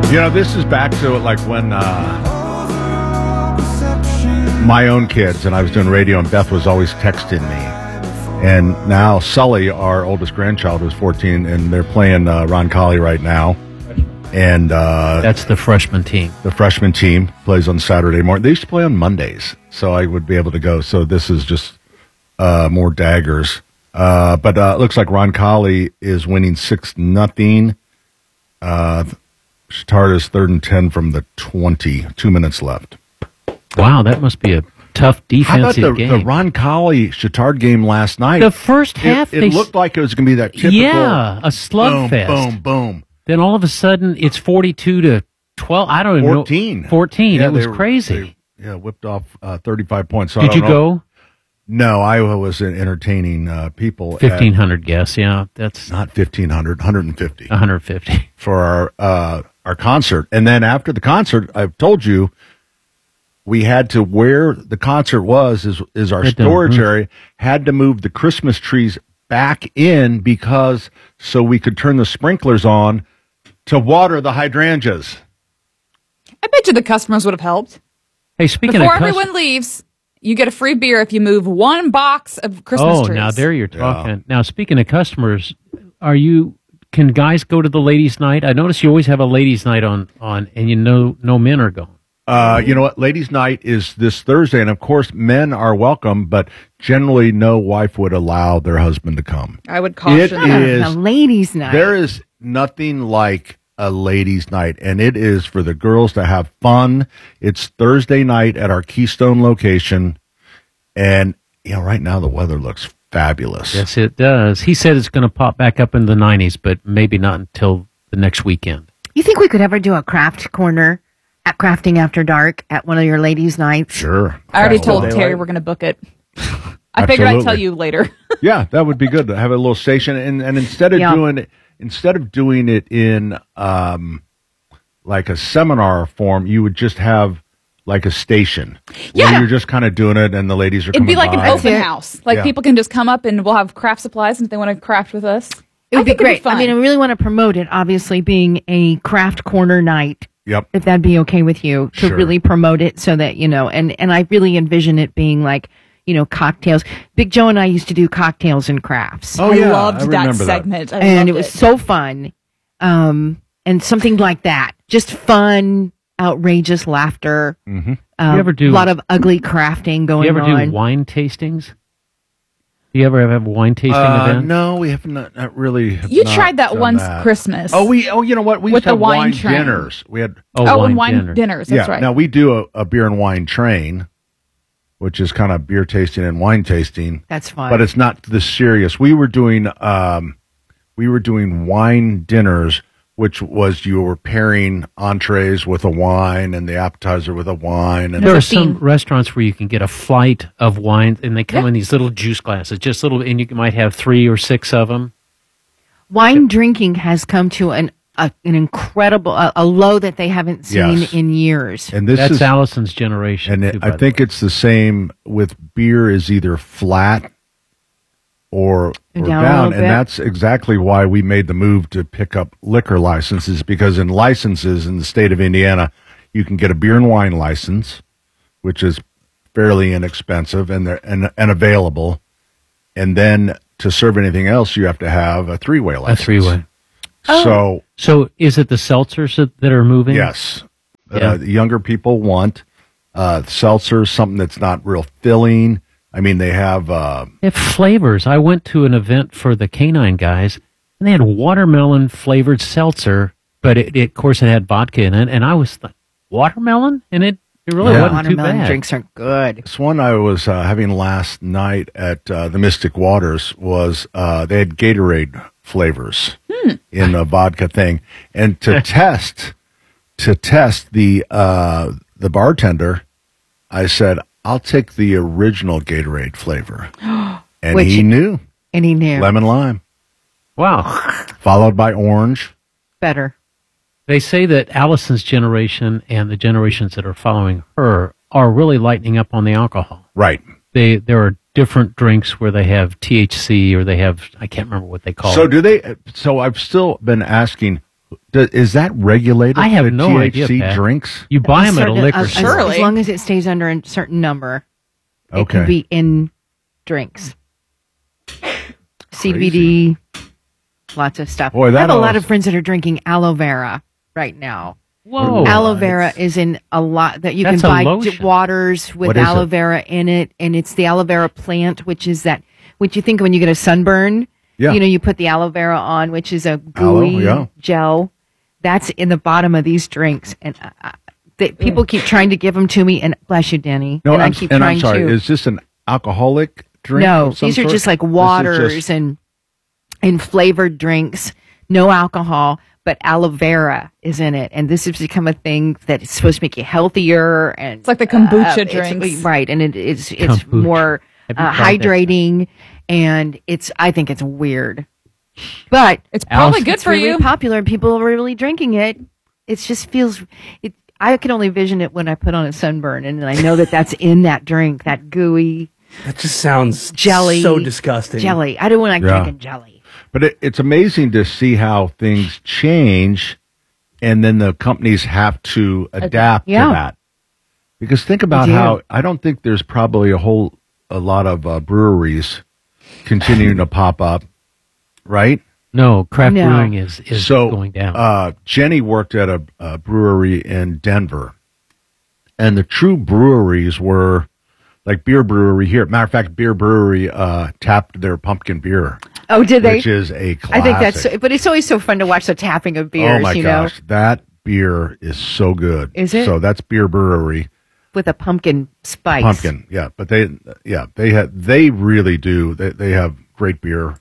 This is back to like when my own kids and I was doing radio, and Beth was always texting me. And now Sully, our oldest grandchild, is 14, and they're playing Roncalli right now. And that's the freshman team. The freshman team plays on Saturday morning. They used to play on Mondays, so I would be able to go. So this is just more daggers. But it looks like Roncalli is winning 6-0. Chittard is 3rd and 10 from the 20. 2 minutes left. Wow, that must be a tough defensive game. How about the Roncalli Chittard game last night? The first half, it looked like it was going to be that typical. Yeah, a slugfest. Boom, boom, boom. Then all of a sudden, it's 42-12. I don't even 14. know. 14. Yeah, it was crazy. They whipped off 35 points. So Did you go? No, Iowa was entertaining people. 1,500 guests, yeah. That's not 1,500, 150. 150. For our concert. And then after the concert, I've told you, we had to, where the concert was, is our storage area, had to move the Christmas trees back in because so we could turn the sprinklers on to water the hydrangeas. I bet you the customers would have helped. Hey, speaking Before of everyone leaves, you get a free beer if you move one box of Christmas trees. Oh, now there you're talking. Yeah. Now, speaking of customers, can guys go to the ladies' night? I notice you always have a ladies' night on and no men are going. You know what? Ladies' night is this Thursday, and of course, men are welcome, but generally, no wife would allow their husband to come. I would caution it is a ladies' night. There is nothing like a ladies' night, and it is for the girls to have fun. It's Thursday night at our Keystone location, and right now the weather looks fabulous. Yes, it does. He said it's going to pop back up in the 90s, but maybe not until the next weekend. You think we could ever do a craft corner at Crafting After Dark at one of your ladies' nights? Sure. I already told Terry we're going to book it. I figured I'd tell you later. Yeah, that would be good to have a little station, and instead of doing it in like a seminar form, you would just have like a station. Yeah. Where you're just kind of doing it, and the ladies are coming by. It'd be like an open house. Like people can just come up and we'll have craft supplies, and if they want to craft with us, it would be great. I mean, I really want to promote it, obviously, being a craft corner night. Yep. If that'd be okay with you to really promote it so that, and I really envision it being like, cocktails. Big Joe and I used to do cocktails and crafts. Oh, yeah. I loved that segment. And it was so fun. And something like that. Just fun, outrageous laughter. Mm-hmm. A lot of ugly crafting going on. Do you ever do wine tastings? Do you ever have a wine tasting event? No, we have not really. You tried that once Christmas. Oh, you know what? We used to have wine dinners. We had wine dinners. That's right. Now we do a beer and wine train, which is kind of beer tasting and wine tasting. That's fun, but it's not this serious. We were doing wine dinners, which was you were pairing entrees with a wine and the appetizer with a wine. And there are some restaurants where you can get a flight of wine, and they come in these little juice glasses, just little, and you might have 3 or 6 of them. Wine drinking has come to an incredible a low that they haven't seen in years. And that's Allison's generation. And I think it's the same with beer. Is either flat or down, and that's exactly why we made the move to pick up liquor licenses, because in licenses in the state of Indiana, you can get a beer and wine license, which is fairly inexpensive and available, and then to serve anything else, you have to have a 3-way license. A 3-way. So is it the seltzers that are moving? Yes. The younger people want seltzers, something that's not real filling. I mean, they have flavors. I went to an event for the Canine guys, and they had watermelon flavored seltzer, but of course it had vodka in it, and I was like, watermelon? And it really wasn't too bad. Watermelon drinks are good. This one I was having last night at the Mystic Waters was they had Gatorade flavors in a vodka thing, and to test the bartender, I said, I'll take the original Gatorade flavor. And he knew. And he knew. Lemon lime. Wow. Followed by orange. Better. They say that Allison's generation and the generations that are following her are really lightening up on the alcohol. Right. There are different drinks where they have THC or they have, I can't remember what they call it. So I've still been asking, Is that regulated? I have the no THC idea, Pat. drinks? You buy them at a liquor store. Surely. As long as it stays under a certain number, it Okay. can be in drinks. CBD, lots of stuff. Boy, I have that a lot almost- of friends that are drinking aloe vera right now. Whoa. Aloe vera is in a lot that you That's can a buy lotion. waters with What is aloe it? vera in it, and it's the aloe vera plant, which is that what you think when you get a sunburn. Yeah. You put the aloe vera on, which is a Aloe, gooey yeah. gel. That's in the bottom of these drinks, and people keep trying to give them to me. And bless you, Denny. No, and I'm, I keep and trying I'm sorry. to. Is this an alcoholic drink? No, of some these are sort? just like This is waters just- and flavored drinks, no alcohol, but aloe vera is in it, and this has become a thing that is supposed to make you healthier. And It's like the kombucha it's- drinks. right? And it's Kombucha. more Have you tried that hydrating, and I think it's weird, but It's probably Alice, good it's for really you. popular, and people are really drinking it. It just feels it. I can only vision it when I put on a sunburn, and I know that that's in that drink, that gooey That just sounds jelly, so disgusting. jelly. I don't want to Yeah. drinking jelly. But it's amazing to see how things change, and then the companies have to adapt Yeah. to that. Because think about do. how I don't think there's probably a lot of breweries continuing to pop up, right? No, craft No. brewing is So going down. Jenny worked at a brewery in Denver, and the true breweries were like Beer Brewery here. Matter of fact, Beer Brewery tapped their pumpkin beer, Oh, did they? which is a classic. I think that's. But it's always so fun to watch the tapping of beers. Oh my you gosh, that beer is so good. Is it? So that's Beer Brewery. with a pumpkin spice. Pumpkin, yeah. But they really do. They have great beer.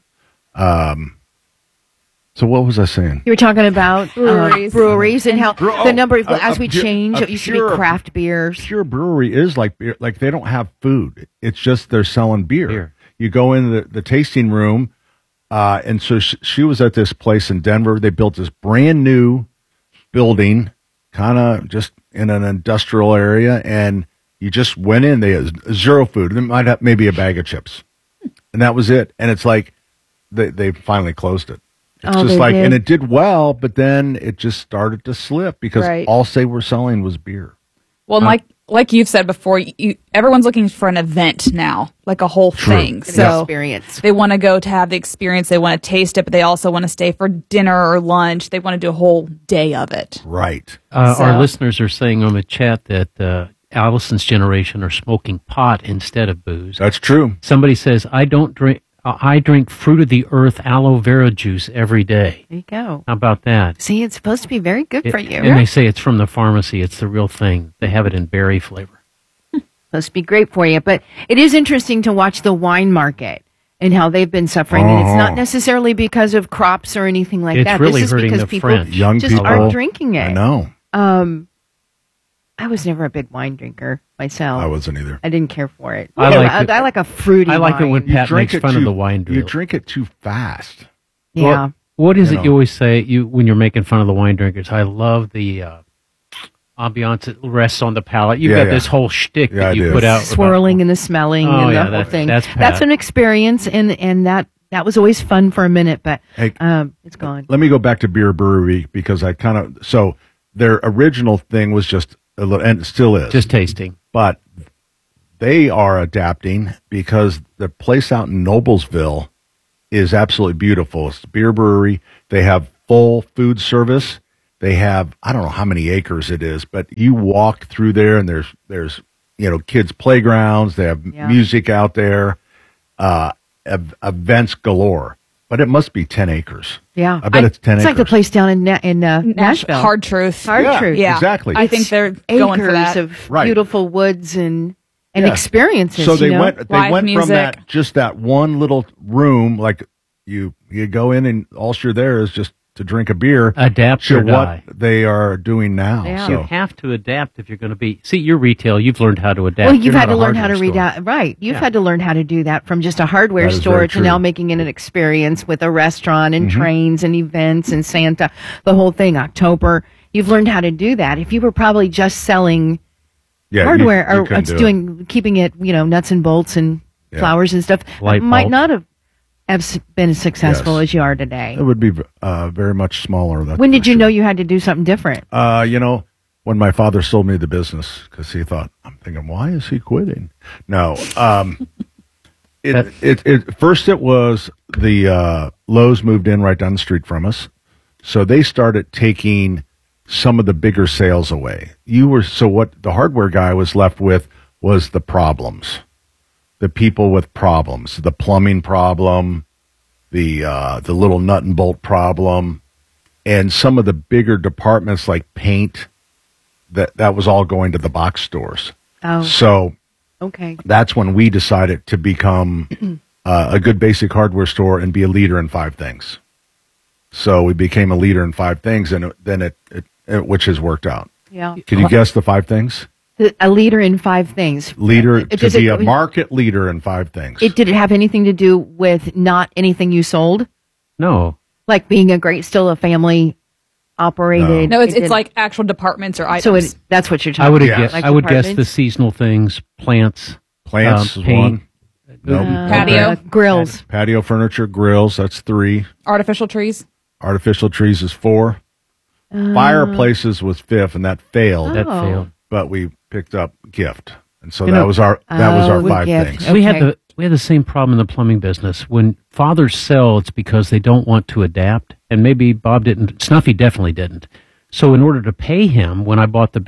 So what was I saying? You were talking about breweries and how Brew- the number oh, as we a pure- change. a It used to be pure- craft beers. Pure Brewery is like beer. Like they don't have food. It's just they're selling beer. You go in the tasting room, and so she was at this place in Denver. They built this brand new building, kind of just in an industrial area, and you just went in. They had zero food. They might have maybe a bag of chips, and that was it. And it's like they finally closed it. It's Oh, just they like, did. and it did well, but then it just started to slip because Right. all they were selling was beer. Well, and like you've said before, everyone's looking for an event now, like a whole thing. An So experience. they want to go to have the experience. They want to taste it, but they also want to stay for dinner or lunch. They want to do a whole day of it. Right. So- Our listeners are saying on the chat that Allison's generation are smoking pot instead of booze. That's true. Somebody says, I drink fruit of the earth aloe vera juice every day. There you go. How about that? See, it's supposed to be very good for you. And they say it's from the pharmacy. It's the real thing. They have it in berry flavor. Supposed to be great for you. But it is interesting to watch the wine market and how they've been suffering. And it's not necessarily because of crops or anything like It's that. really This is hurting because the people French. Young just people aren't drinking it. I know. I was never a big wine drinker myself. I wasn't either. I didn't care for it. I like it. I like a fruity I like it when wine. Pat makes fun of the wine drill. You drink it too fast. Yeah. What is You it you know. always say when you're making fun of the wine drinkers? I love the ambiance that rests on the palate. You've Yeah, got yeah. this whole shtick Yeah, I that you do. put out. Swirling and the smelling Oh, and yeah, the whole thing. that's Pat. an experience, and that was always fun for a minute, but Hey, it's gone. let me go back to Beer Brewery because I kind of so their original thing was just a little, and it still is, Just tasting. but they are adapting because the place out in Noblesville is absolutely beautiful. It's a beer brewery. They have full food service. They have, I don't know how many acres it is, but you walk through there and there's kids playgrounds. They have Yeah. music out there, events galore, but it must be 10 acres. Yeah. I bet it's 10 It's acres. like the place down in Nashville. Hard truth. Hard Yeah, truth. Yeah. exactly. I think they're going for that. of Right. beautiful woods and Yeah. experiences. So they you know? went Live from music. that just that one little room, like you go in and all you're there is just to drink a beer. Adapt to or what die. they are doing now. Yeah. You So have to adapt if you're going to be. See, you're retail. You've learned how to adapt. Well, You're you've had not to a learn how to hardware read store. out. Right. You've Yeah. had to learn how to do that from just a hardware That is store very to now true. making it an experience with a restaurant and Mm-hmm. trains and events and Santa, the whole thing, October. You've learned how to do that. If you were probably just selling yeah, hardware you or couldn't do it. keeping it, nuts and bolts and Yeah. flowers and stuff, Light might bulbs. not have have been as successful as you are today. It would be very much smaller. When did you know you had to do something different? When my father sold me the business, because he thought, I'm thinking, why is he quitting? No. First it was the Lowe's moved in right down the street from us. So they started taking some of the bigger sales away. What the hardware guy was left with was the problems. The people with problems, the plumbing problem, the little nut and bolt problem, and some of the bigger departments like paint, that was all going to the box stores. Oh. So okay. That's when we decided to become a good basic hardware store and be a leader in 5 things. So we became a leader in 5 things, and then it which has worked out. Yeah. Can you guess the 5 things? A leader in 5 things. A market leader in 5 things. Did it have anything to do with not anything you sold? No. Like being still a family operated? No, it's like actual departments or items. So that's what you're talking about. I would guess the seasonal things, plants. Plants is paint, 1. Nope. Patio. Grills. Patio furniture, grills, that's 3. Artificial trees. Artificial trees is 4. Fireplaces was 5th, and that failed. That failed. But we picked up gift, and so that was our 5 gift. things. Okay. We had the same problem in the plumbing business. When fathers sell, it's because they don't want to adapt, and maybe Bob didn't. Snuffy definitely didn't. So in order to pay him, when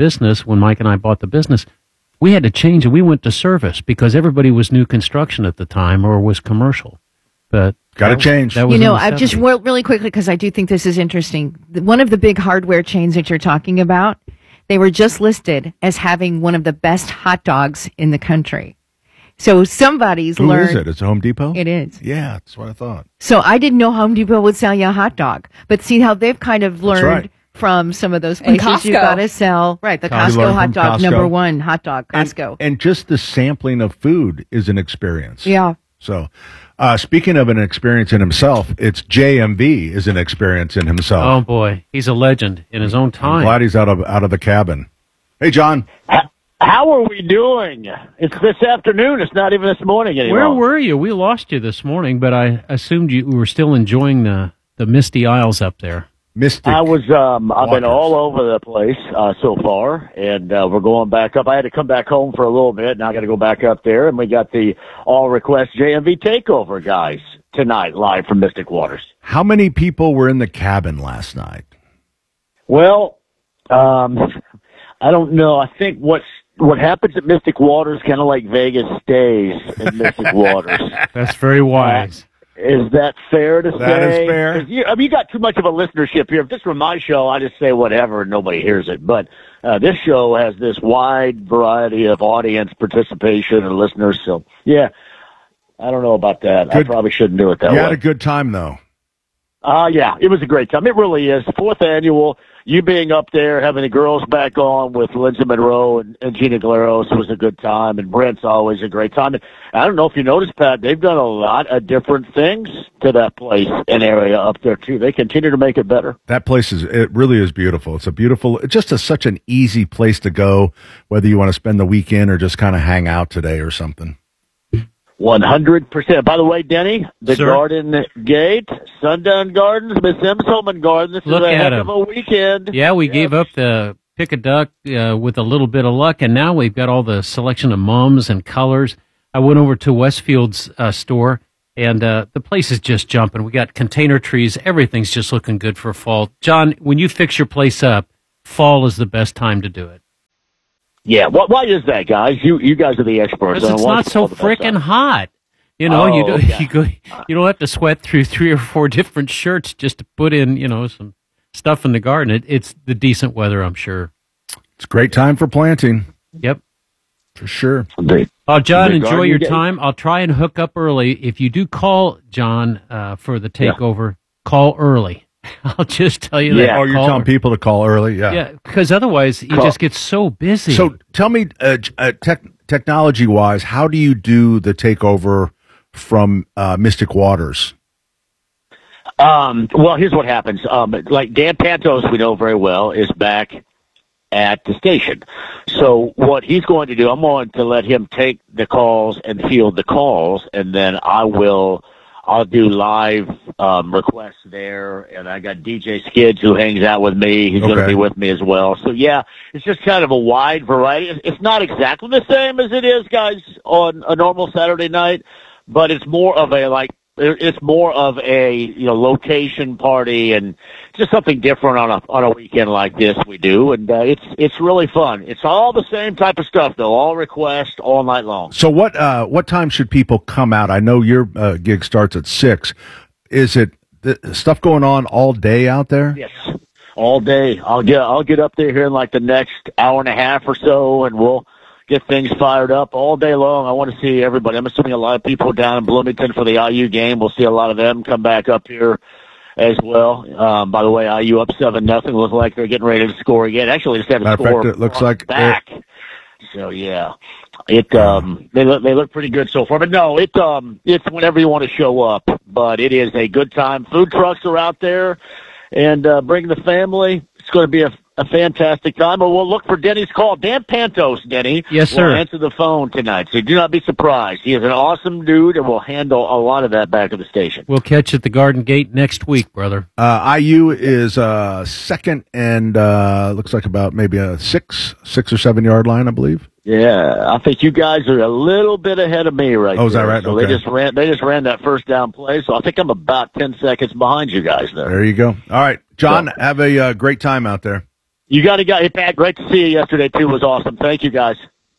Mike and I bought the business, we had to change it. We went to service because everybody was new construction at the time or was commercial. But got to change. I've just really quickly, because I do think this is interesting. One of the big hardware chains that you're talking about, they were just listed as having one of the best hot dogs in the country. So somebody's learned. Who is it? It's Home Depot? It is. Yeah, that's what I thought. So I didn't know Home Depot would sell you a hot dog. But see how they've kind of learned from some of those places you got to sell. Right, the Costco hot dog, number 1 hot dog, Costco. And just the sampling of food is an experience. Yeah. So, speaking of an experience in himself, it's JMV is an experience in himself. Oh boy, he's a legend in his own time. I'm glad he's out of the cabin. Hey, John. How are we doing? It's this afternoon. It's not even this morning anymore. Where were you? We lost you this morning, but I assumed you were still enjoying the misty isles up there. Mystic. I've been all over the place so far, and we're going back up. I had to come back home for a little bit. Now I got to go back up there, and we got the All Request JMV Takeover guys tonight, live from Mystic Waters. How many people were in the cabin last night? Well, I don't know. I think what happens at Mystic Waters, kind of like Vegas stays in Mystic Waters. That's very wise. Is that fair to say? That is fair. You got too much of a listenership here. If this were my show, I just say whatever and nobody hears it. But this show has this wide variety of audience participation and listeners. So, yeah, I don't know about that. I probably shouldn't do it that way. You had a good time, though. Yeah, it was a great time. It really is. 4th annual. You being up there, having the girls back on with Lindsay Monroe and Gina Galeros was a good time, and Brent's always a great time. And I don't know if you noticed, Pat, they've done a lot of different things to that place and area up there, too. They continue to make it better. That place it really is beautiful. It's just such an easy place to go, whether you want to spend the weekend or just kind of hang out today or something. 100%. By the way, Denny, the Sir? Garden Gate, Sundown Gardens, Miss M's Home and Garden. This Look is a at heck him. of a weekend. Yeah, we gave up the pick a duck with a little bit of luck, and now we've got all the selection of mums and colors. I went over to Westfield's store, and the place is just jumping. We got container trees. Everything's just looking good for fall. John, when you fix your place up, fall is the best time to do it. Yeah, why is that, guys? You guys are the experts. Because it's not so frickin' hot. You know, you don't have to sweat through 3 or 4 different shirts just to put in, some stuff in the garden. It's the decent weather, I'm sure. It's a great time for planting. Yep. For sure. John, enjoy your time. I'll try and hook up early. If you do call, John, for the takeover, call early. I'll just tell you that. Oh, you're telling people to call early? Yeah. Yeah, because otherwise you just get so busy. So tell me, technology-wise, how do you do the takeover from Mystic Waters? Well, here's what happens. Like Dan Pantos, we know very well, is back at the station. So what he's going to do, I'm going to let him take the calls and field the calls, and then I'll I'll do live requests there, and I got DJ Skids who hangs out with me. He's going to be with me as well. So yeah, it's just kind of a wide variety. It's not exactly the same as it is, guys, on a normal Saturday night, but it's more of a location party and just something different on a weekend like this we do, and it's really fun. It's all the same type of stuff though, all requests all night long. So what time should people come out? I know your gig starts at 6. Is it stuff going on all day out there? Yes, all day. I'll get up there here in like the next hour and a half or so, and we'll get things fired up all day long. I want to see everybody. I'm assuming a lot of people down in Bloomington for the IU game. We'll see a lot of them come back up here as well. By the way, IU up 7-0. Looks like they're getting ready to score again. Actually, just had a score. It looks like back. So yeah, they look pretty good so far. But no, it's whenever you want to show up. But it is a good time. Food trucks are out there, and bring the family. It's going to be a fantastic time. But we'll look for Denny's call. Dan Pantos, Denny. Yes, sir. Will answer the phone tonight, so do not be surprised. He is an awesome dude, and will handle a lot of that back at the station. We'll catch at the Garden Gate next week, brother. IU is second, and looks like about maybe a 6 or 7 yard line, I believe. Yeah, I think you guys are a little bit ahead of me right now. Oh, is that right? So okay. They just ran that first down play, so I think I'm about 10 seconds behind you guys there. There you go. All right, John, have a great time out there. You got it, guys. Hey, Pat, great to see you yesterday, too. It was awesome. Thank you, guys.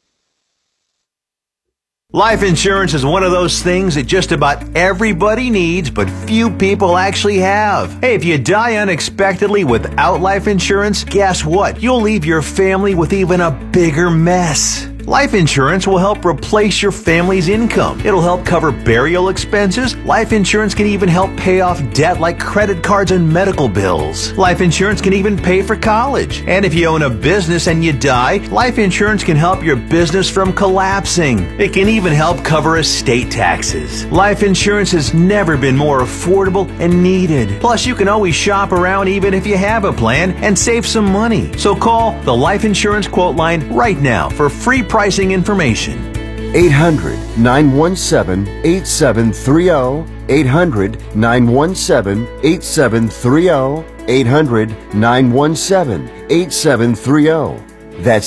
Life insurance is one of those things that just about everybody needs, but few people actually have. Hey, if you die unexpectedly without life insurance, guess what? You'll leave your family with even a bigger mess. Life insurance will help replace your family's income. It'll help cover burial expenses. Life insurance can even help pay off debt like credit cards and medical bills. Life insurance can even pay for college. And if you own a business and you die, life insurance can help your business from collapsing. It can even help cover estate taxes. Life insurance has never been more affordable and needed. Plus, you can always shop around even if you have a plan and save some money. So call the Life Insurance Quote Line right now for free pricing information. 800-917-8730. 800-917-8730. 800-917-8730. That's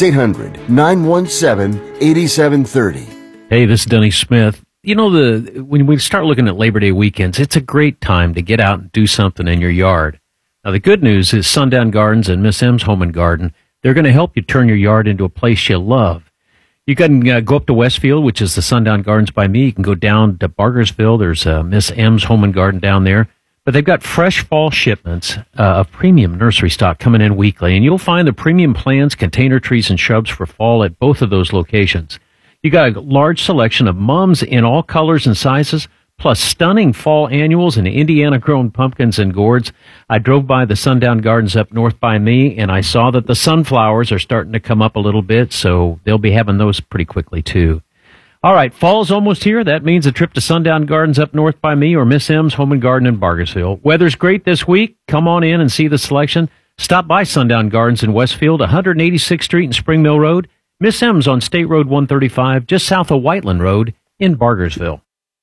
800-917-8730. Hey, this is Denny Smith. You know, when we start looking at Labor Day weekends, it's a great time to get out and do something in your yard. Now, the good news is Sundown Gardens and Miss M's Home and Garden, they're going to help you turn your yard into a place you love. You can go up to Westfield, which is the Sundown Gardens by me. You can go down to Bargersville. There's Miss M's Home and Garden down there. But they've got fresh fall shipments of premium nursery stock coming in weekly. And you'll find the premium plants, container trees, and shrubs for fall at both of those locations. You got a large selection of mums in all colors and sizes, plus stunning fall annuals and Indiana-grown pumpkins and gourds. I drove by the Sundown Gardens up north by me, and I saw that the sunflowers are starting to come up a little bit, so they'll be having those pretty quickly, too. All right, fall's almost here. That means a trip to Sundown Gardens up north by me or Miss M's Home and Garden in Bargersville. Weather's great this week. Come on in and see the selection. Stop by Sundown Gardens in Westfield, 186th Street and Spring Mill Road. Miss M's on State Road 135, just south of Whiteland Road in Bargersville.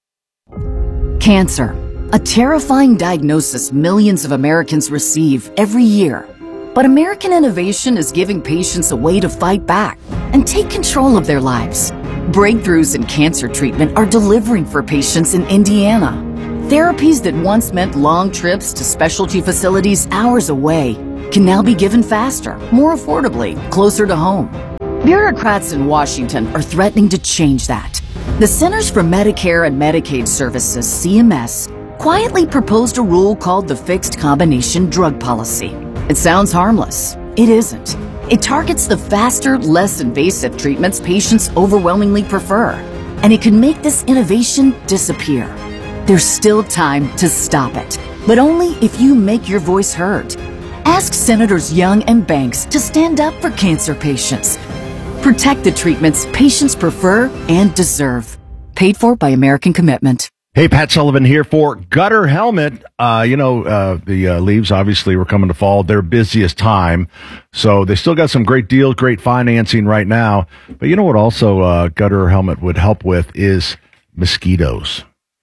Cancer, a terrifying diagnosis millions of Americans receive every year. But American innovation is giving patients a way to fight back and take control of their lives. Breakthroughs in cancer treatment are delivering for patients in Indiana. Therapies that once meant long trips to specialty facilities hours away can now be given faster, more affordably, closer to home. Bureaucrats in Washington are threatening to change that. The Centers for Medicare and Medicaid Services, CMS, quietly proposed a rule called the Fixed Combination Drug Policy. It sounds harmless. It isn't. It targets the faster, less invasive treatments patients overwhelmingly prefer, and it can make this innovation disappear. There's still time to stop it, but only if you make your voice heard. Ask Senators Young and Banks to stand up for cancer patients. Protect the treatments patients prefer and deserve. Paid for by American Commitment. Hey, Pat Sullivan here for Gutter Helmet. The leaves obviously were coming to fall, their busiest time. So they still got some great deals, great financing right now. But you know what also Gutter Helmet would help with is mosquitoes.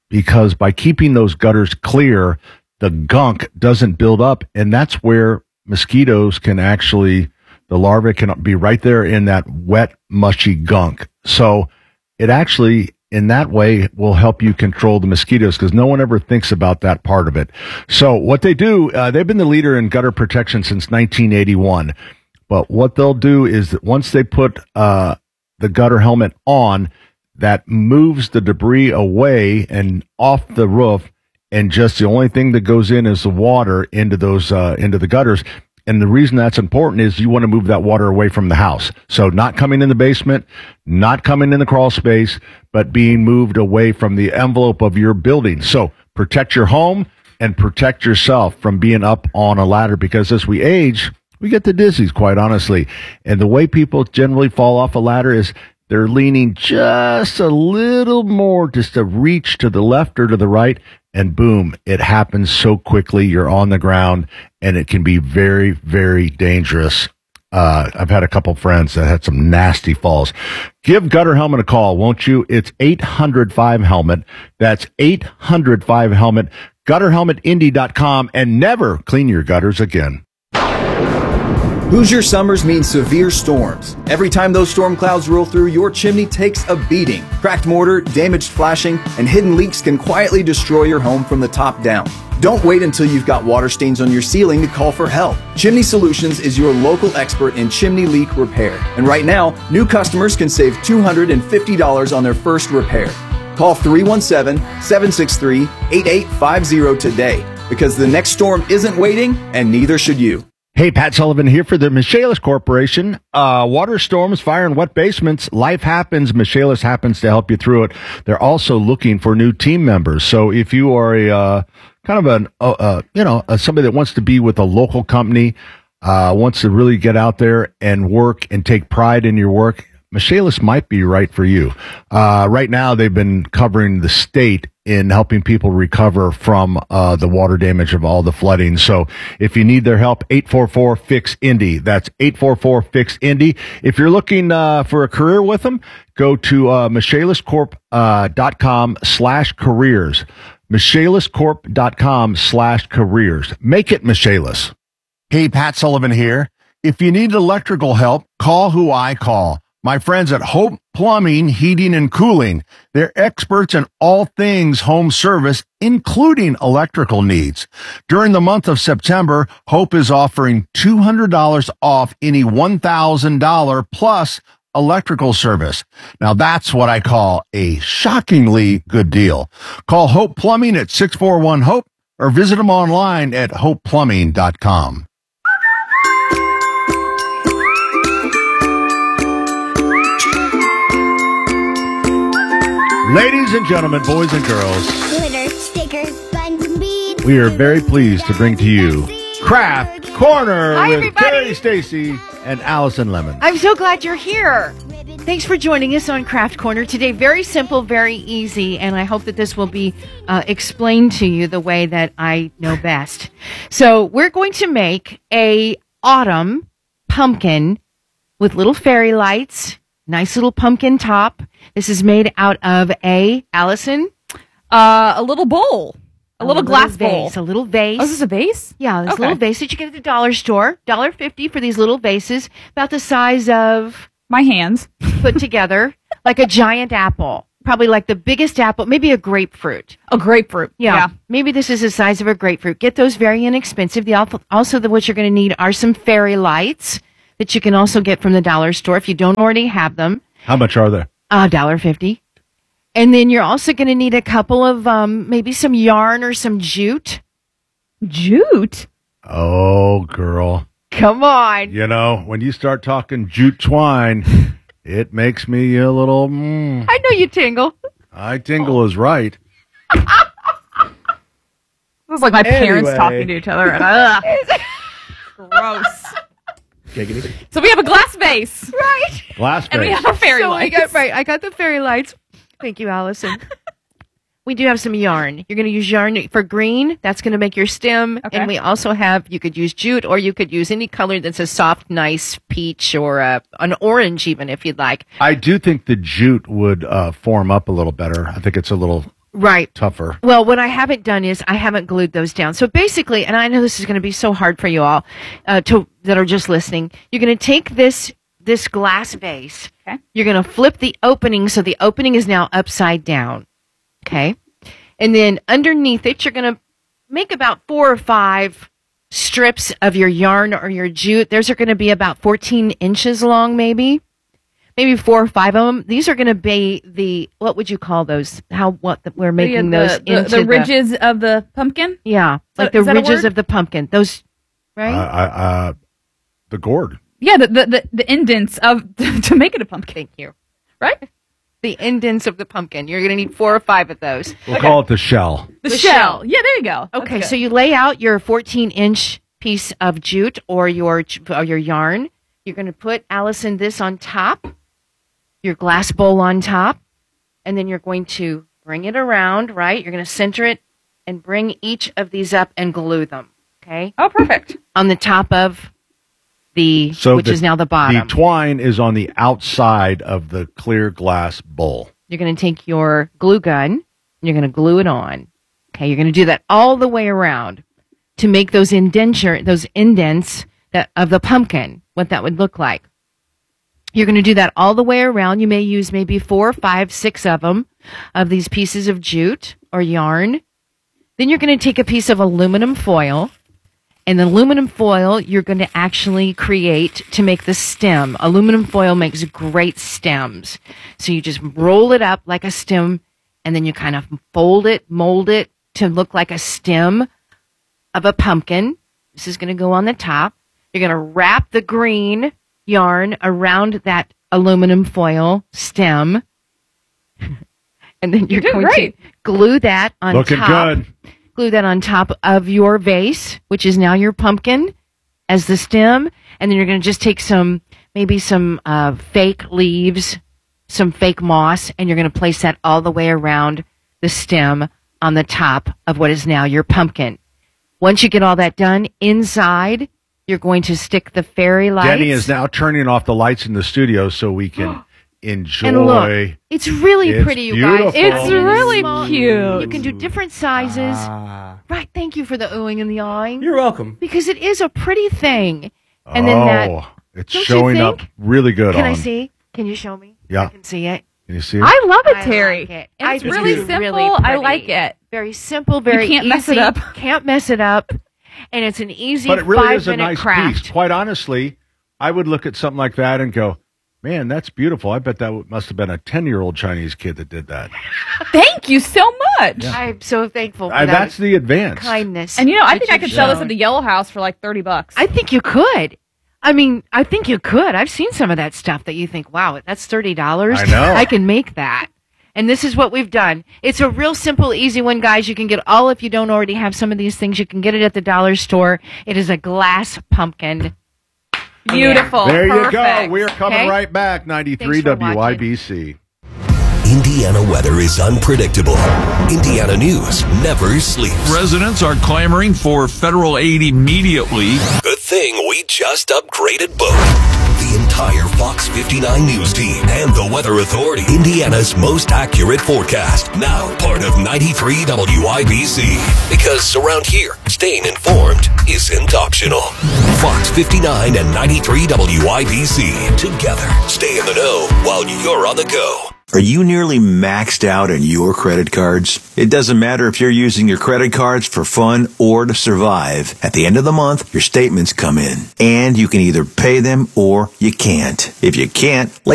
because by keeping those gutters clear, the gunk doesn't build up, and that's where mosquitoes can actually, the larvae can be right there in that wet, mushy gunk. So it actually, in that way, will help you control the mosquitoes because no one ever thinks about that part of it. So what they do, they've been the leader in gutter protection since 1981. But what they'll do is that once they put the gutter helmet on, that moves the debris away and off the roof, and just the only thing that goes in is the water into those into the gutters. And the reason that's important is you want to move that water away from the house. So not coming in the basement, not coming in the crawl space, but being moved away from the envelope of your building. So protect your home and protect yourself from being up on a ladder, because as we age, we get the dizzies, quite honestly. And the way people generally fall off a ladder is they're leaning just a little more, just a reach to the left or to the right, and boom, it happens so quickly. You're on the ground, and it can be very, very dangerous. I've had a couple friends that had some nasty falls. Give Gutter Helmet a call, won't you? It's 800-5-HELMET. That's 800-5-HELMET. GutterHelmetIndy.com, and never clean your gutters again. Hoosier summers mean severe storms. Every time those storm clouds roll through, your chimney takes a beating. Cracked mortar, damaged flashing, and hidden leaks can quietly destroy your home from the top down. Don't wait until you've got water stains on your ceiling to call for help. Chimney Solutions is your local expert in chimney leak repair. And right now, new customers can save $250 on their first repair. Call 317-763-8850 today, because the next storm isn't waiting, and neither should you. Hey, Pat Sullivan here for the Michaelis Corporation. Water storms, fire, and wet basements. Life happens. Michaelis happens to help you through it. They're also looking for new team members. So if you are a kind of somebody that wants to be with a local company, wants to really get out there and work and take pride in your work, Michaelis might be right for you. Right now, they've been covering the state in helping people recover from the water damage of all the flooding. So if you need their help, 844-FIX-INDY. That's 844-FIX-INDY. If you're looking for a career with them, go to michaeliscorp.com/careers. michaeliscorp.com/careers. Make it Michaelis. Hey, Pat Sullivan here. If you need electrical help, call who I call. My friends at Hope Plumbing, Heating, and Cooling. They're experts in all things home service, including electrical needs. During the month of September, Hope is offering $200 off any $1,000 plus electrical service. Now that's what I call a shockingly good deal. Call Hope Plumbing at 641-HOPE or visit them online at hopeplumbing.com. Ladies and gentlemen, boys and girls, glitter, stickers, buns, and beads. We are very pleased to bring to you Craft Corner Hi, with everybody. Terry Stacy and Allison Lemon. I'm so glad you're here. Thanks for joining us on Craft Corner today. Very simple, very easy, and I hope that this will be explained to you the way that I know best. So we're going to make a autumn pumpkin with little fairy lights, nice little pumpkin top. This is made out of Allison? A little bowl. A little glass bowl. A little vase. Oh, is this a vase? Yeah, this Okay. little vase that you get at the dollar store. $1.50 for these little vases, about the size of my hands put together, like a giant apple. Probably like the biggest apple, maybe a grapefruit. A grapefruit. Yeah. Maybe this is the size of a grapefruit. Get those very inexpensive. Also, what you're going to need are some fairy lights that you can also get from the dollar store if you don't already have them. How much are they? $1.50. And then you're also going to need a couple of maybe some yarn or some jute. Jute? Oh, girl. Come on. You know, when you start talking jute twine, it makes me a little... I know you tingle. I tingle is right. This is like my parents talking to each other. Gross. So we have a glass vase. Right. Glass vase. And we have our fairy lights. I got the fairy lights. Thank you, Allison. We do have some yarn. You're going to use yarn for green. That's going to make your stem. Okay. And we also have, you could use jute, or you could use any color that's a soft, nice peach or an orange even if you'd like. I do think the jute would form up a little better. I think it's a little Right. tougher. Well, what I haven't done is I haven't glued those down. So basically, and I know this is going to be so hard for you all that are just listening, you're going to take this glass vase. Okay. You're going to flip the opening so the opening is now upside down. Okay. And then underneath it, you're going to make about 4 or 5 strips of your yarn or your jute. Those are going to be about 14 inches long, maybe 4 or 5 of them. These are going to be what would you call those? We're making those into the ridges of the pumpkin? Yeah, like the ridges of the pumpkin. Those, right? The gourd. Yeah, the indents to make it a pumpkin. Thank you. Right? The indents of the pumpkin. You're going to need 4 or 5 of those. We'll call it the shell. The shell. Yeah, there you go. Okay, so you lay out your 14-inch piece of jute or your yarn. You're going to put, Allison, this on top, your glass bowl on top, and then you're going to bring it around, right? You're going to center it and bring each of these up and glue them, okay? Oh, perfect. On the top of which is now the bottom. The twine is on the outside of the clear glass bowl. You're going to take your glue gun, and you're going to glue it on. Okay, you're going to do that all the way around to make those indents of the pumpkin, what that would look like. You're going to do that all the way around. You may use maybe 4, 5, 6 of them, of these pieces of jute or yarn. Then you're going to take a piece of aluminum foil. And the aluminum foil you're going to actually create to make the stem. Aluminum foil makes great stems. So you just roll it up like a stem, and then you kind of mold it to look like a stem of a pumpkin. This is going to go on the top. You're going to wrap the green yarn around that aluminum foil stem. And then you're going to glue that on top. Looking good. Glue that on top of your vase, which is now your pumpkin, as the stem. And then you're going to just take maybe some fake leaves, some fake moss, and you're going to place that all the way around the stem on the top of what is now your pumpkin. Once you get all that done, inside, you're going to stick the fairy lights. Denny is now turning off the lights in the studio so we can enjoy. And look, it's really pretty, you guys. It's really cute. You can do different sizes. Right, thank you for the oohing and the awing. You're welcome. Because it is a pretty thing. And then it's showing up really good. Can I see? Can you show me? Yeah. I can see it. Can you see it? I love it, Terry. Like it. It's really simple. Really I like it. Very simple, very easy. You can't mess it up. Can't mess it up. And it's an easy 5-minute craft. But it really is a nice piece. Quite honestly, I would look at something like that and go, man, that's beautiful. I bet that must have been a 10-year-old Chinese kid that did that. Thank you so much. Yeah. I'm so thankful for that. That's the advance. Kindness. And I think I could sell this at the Yellow House for like $30. I think you could. I think you could. I've seen some of that stuff that you think, wow, that's $30. I know. I can make that. And this is what we've done. It's a real simple, easy one, guys. You can get if you don't already have some of these things, you can get it at the dollar store. It is a glass pumpkin. Beautiful. There you Perfect. go. We're coming right back. 93 WIBC. Indiana weather is unpredictable. Indiana news never sleeps. Residents are clamoring for federal aid immediately. Good thing we just upgraded both. The entire Fox 59 news team and the Weather Authority. Indiana's most accurate forecast. Now part of 93 WIBC. Because around here, staying informed isn't optional. Fox 59 and 93 WIBC. Together, stay in the know while you're on the go. Are you nearly maxed out on your credit cards? It doesn't matter if you're using your credit cards for fun or to survive. At the end of the month, your statements come in, and you can either pay them or you can't. If you can't,